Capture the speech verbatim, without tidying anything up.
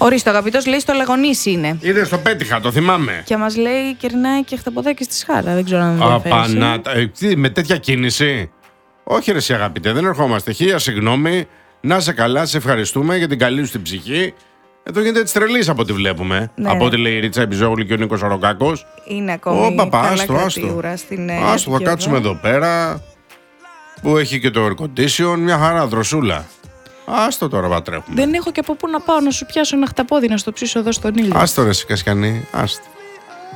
Ορίστε, ο αγαπητός λέει στο Λαγονίσι είναι. Είδε το πέτυχα, το θυμάμαι. Και μας λέει κερνάει και χταποδάκι στη Σχάρα. Δεν ξέρω αν δεν Απανάτα. Ε, τι, με τέτοια κίνηση. Όχι, ρε, εσύ αγαπητέ, δεν ερχόμαστε. Χίλια συγγνώμη. Να σε καλά, σε ευχαριστούμε για την καλή σου την ψυχή. Εδώ γίνεται τη τρελή από ό,τι βλέπουμε. Ναι. Από ό,τι λέει η Ρίτσα Επιζόγλου και ο Νίκος Αροκάκος. Είναι ακόμη. Ω, παπά, καλά άστο, άστο. κρατήουρα στην ε, Άστο, θα Αττική κάτσουμε Οδό. εδώ πέρα. Που έχει και το air condition. Μια χαρά, δροσούλα. Άστο τώρα, θα τρέχουμε. Δεν έχω και από πού να πάω να σου πιάσω ένα χταπόδι να στο ψήσω εδώ στον ήλιο. Άστο, ρε, Κασκιανή. Άστο.